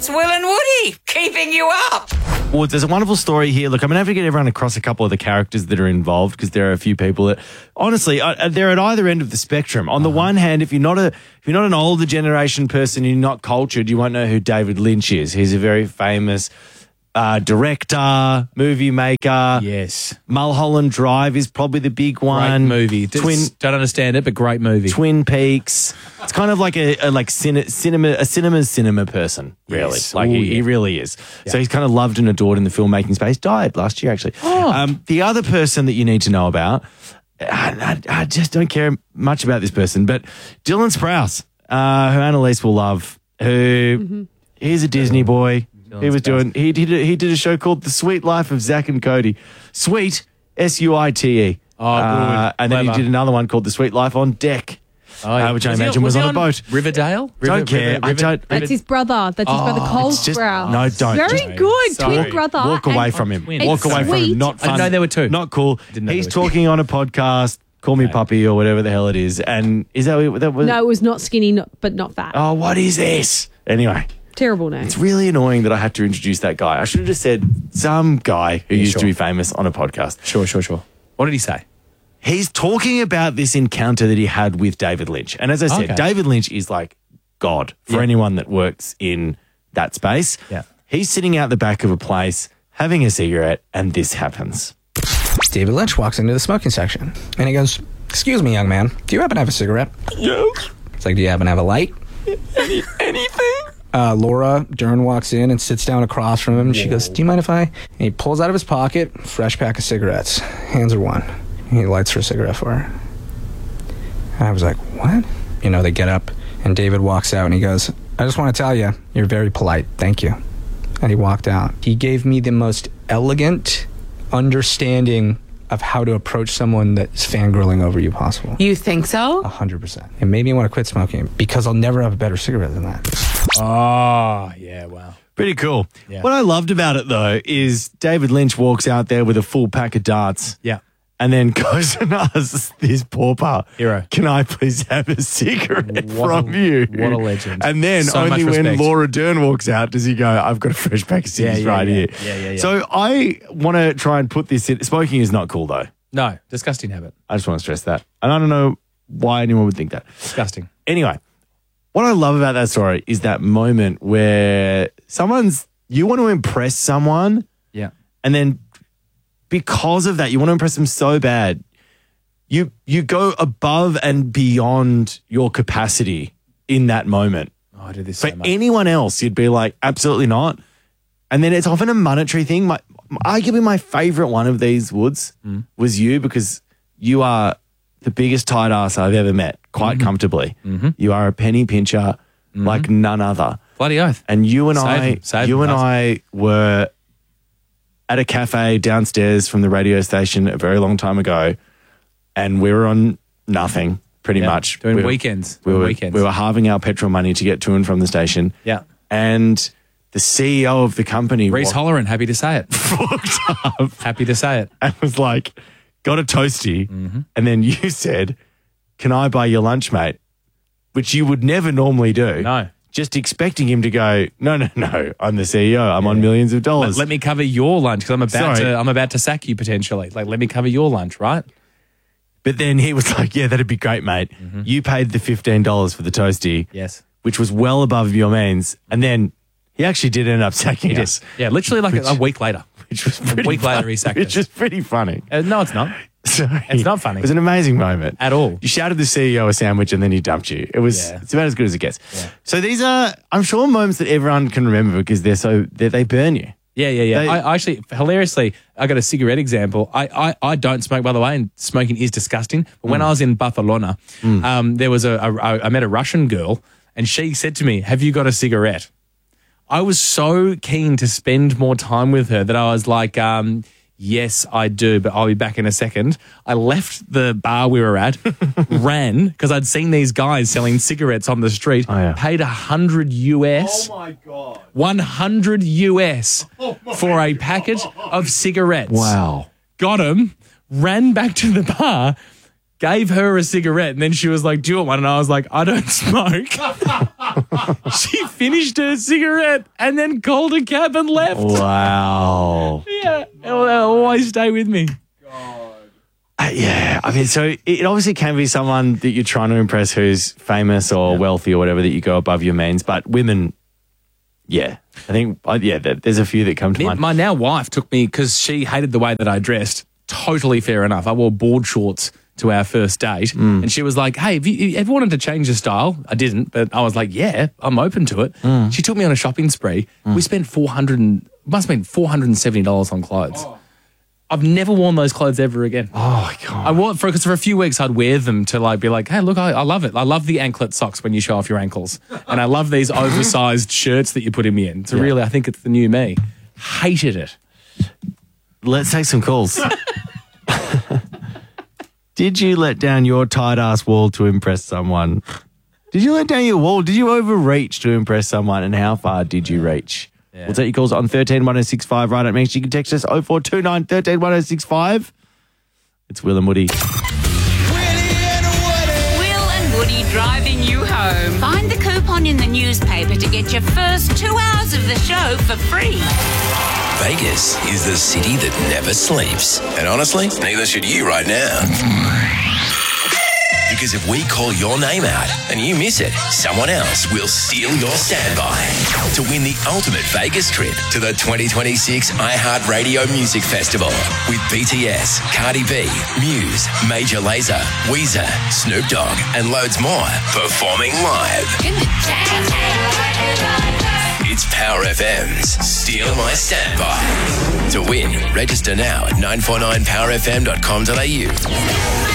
It's Will and Woody keeping you up. Well, there's a wonderful story here. Look, I'm going to have to get everyone across a couple of the characters that are involved because there are a few people that, honestly, they're at either end of the spectrum. On the one hand, if you're not an older generation person, you're not cultured, you won't know who David Lynch is. He's a very famous director, movie maker. Yes. Mulholland Drive is probably the big Great one. movie. Don't understand it, but great movie. Twin Peaks. It's kind of like a cinema person, really. Yes. Like Ooh, he really is. Yeah. So he's kind of loved and adored in the filmmaking space. Died last year, actually. The other person that you need to know about, I just don't care much about this person, but Dylan Sprouse, who Annalise will love, who he's a Disney boy. He did a show called The Sweet Life of Zach and Cody. Sweet, S-U-I-T-E. Oh, good. And then he did another one called The Sweet Life on Deck. Which I imagine was on a boat. Riverdale? Don't care. That's his brother. That's his brother, Cole Sprouse. No, don't. Very good. Twin brother. Walk away from him. Walk away from him. Not fun. I know there were two. Not cool. He's talking on a podcast. Call Me Puppy or whatever the hell it is. And is that was? No, it was not skinny, but not fat. Oh, what is this? Anyway. Terrible name. It's really annoying that I had to introduce that guy. I should have just said some guy who used to be famous on a podcast. Sure. What did he say? He's talking about this encounter that he had with David Lynch. And as I said, David Lynch is like God for anyone that works in that space. Yeah. He's sitting out the back of a place having a cigarette and this happens. David Lynch walks into the smoking section and he goes, "Excuse me, young man, do you happen to have a cigarette?" Yes. It's like, "Do you happen to have a light?" Anything? Laura Dern walks in and sits down across from him. And she goes, "Do you mind if I..." And he pulls out of his pocket a fresh pack of cigarettes, hands her one. And he lights her a cigarette for her. And I was like, "What?" You know, they get up and David walks out and he goes, "I just want to tell you, you're very polite. Thank you." And he walked out. He gave me the most elegant understanding of how to approach someone that's fangirling over you possible. You think so? 100%. It made me want to quit smoking because I'll never have a better cigarette than that. Oh, yeah, wow. Pretty cool. Yeah. What I loved about it, though, is David Lynch walks out there with a full pack of darts. Yeah. And then goes and asks this pauper, Hero, "Can I please have a cigarette from you?" What a legend. And then So only much when respect. Laura Dern walks out does he go, "I've got a fresh pack of cigarettes here." Yeah. So I want to try and put this in. Smoking is not cool, though. No, disgusting habit. I just want to stress that. And I don't know why anyone would think that. Disgusting. Anyway, what I love about that story is that moment where you want to impress someone. Yeah. And then because of that, you want to impress them so bad. You go above and beyond your capacity in that moment. Oh, I do this For so much. anyone else, you'd be like, absolutely not. And then it's often a monetary thing. Arguably my favorite one of these, Woods, was you because you are the biggest tight ass I've ever met, quite comfortably. You are a penny pincher like none other. Bloody oath. And you and Save him. I were at a cafe downstairs from the radio station a very long time ago, and we were on nothing pretty much. Doing weekends. We were halving our petrol money to get to and from the station. Yeah. And the CEO of the company, Reece Holleran, happy to say it. walked up Happy to say it. and was like, "Got a toasty." And then you said, "Can I buy your lunch, mate?" Which you would never normally do. No. Just expecting him to go, no, I'm the CEO. I'm on millions of dollars. Let me cover your lunch because I'm about to sack you potentially. Like, let me cover your lunch, right? But then he was like, "Yeah, that'd be great, mate. You paid the $15 for the toasty." Yes. Which was well above your means. And then he actually did end up sacking us. Yeah, literally like a week later. Which was pretty week later funny, he sacked Which us. is pretty funny. No, it's not. Sorry. It's not funny. It was an amazing moment. At all. You shouted the CEO a sandwich and then he dumped you. It's about as good as it gets. Yeah. So these are, I'm sure, moments that everyone can remember because they burn you. Yeah. I actually, hilariously, I got a cigarette example. I don't smoke, by the way, and smoking is disgusting. But when I was in Barcelona, there was I met a Russian girl and she said to me, "Have you got a cigarette?" I was so keen to spend more time with her that I was like, "Yes, I do, but I'll be back in a second." I left the bar we were at, ran, because I'd seen these guys selling cigarettes on the street, paid $100 US. Oh, my God. $100 US for a packet of cigarettes. Wow. Got them, ran back to the bar, gave her a cigarette, and then she was like, do you want one? And I was like, I don't smoke. She finished her cigarette and then called a cab and left. Wow. Yeah, it'll always stay with me. Yeah, I mean, so it obviously can be someone that you're trying to impress who's famous or wealthy or whatever, that you go above your means. But women, yeah, I think, there's a few that come to mind. My now wife took me because she hated the way that I dressed. Totally fair enough. I wore board shorts to our first date, and she was like, hey, have you ever wanted to change your style? I didn't, but I was like, yeah, I'm open to it. She took me on a shopping spree. We spent $470 on clothes. I've never worn those clothes ever again. Oh, my God. I wore because for a few weeks I'd wear them to like be like, hey, look, I love it. I love the anklet socks when you show off your ankles. And I love these oversized shirts that you're putting me in. So really, I think it's the new me. Hated it. Let's take some calls. Did you let down your tight-ass wall to impress someone? Did you let down your wall? Did you overreach to impress someone? And how far did you reach? Yeah. We'll take your calls on 131065 right up next. You can text us 0429 131065. It's Will and Woody. Will and Woody driving you home. Find the coupon in the newspaper to get your first 2 hours of the show for free. Vegas is the city that never sleeps. And honestly, neither should you right now. Because if we call your name out and you miss it, someone else will steal your standby to win the ultimate Vegas trip to the 2026 iHeartRadio Music Festival with BTS, Cardi B, Muse, Major Lazer, Weezer, Snoop Dogg, and loads more performing live. It's Power FM's Steal My Standby. To win, register now at 949powerfm.com.au.